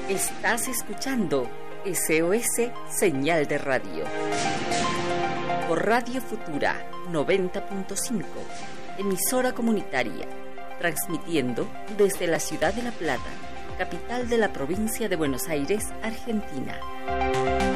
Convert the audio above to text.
Estás escuchando SOS Señal de Radio. Por Radio Futura 90.5, emisora comunitaria, transmitiendo desde la ciudad de La Plata, capital de la provincia de Buenos Aires, Argentina.